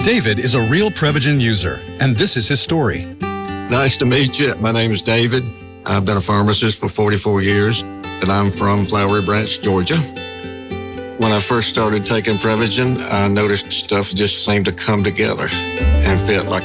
David is a real Prevagen user, and this is his story. Nice to meet you. My name is David. I've been a pharmacist for 44 years, and I'm from Flowery Branch, Georgia. When I first started taking Prevagen, I noticed stuff just seemed to come together and fit like